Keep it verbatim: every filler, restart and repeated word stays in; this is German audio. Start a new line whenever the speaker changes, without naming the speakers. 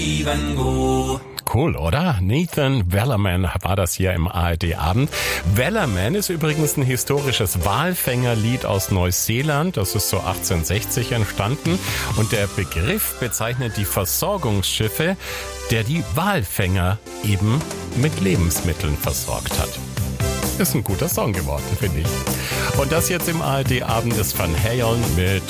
Cool, oder? Nathan Wellerman war das hier im A R D-Abend. Wellerman ist übrigens ein historisches Walfängerlied aus Neuseeland. Das ist so achtzehnhundertsechzig entstanden. Und der Begriff bezeichnet die Versorgungsschiffe, der die Walfänger eben mit Lebensmitteln versorgt hat. Ist ein guter Song geworden, finde ich. Und das jetzt im A R D-Abend ist Van Halen mit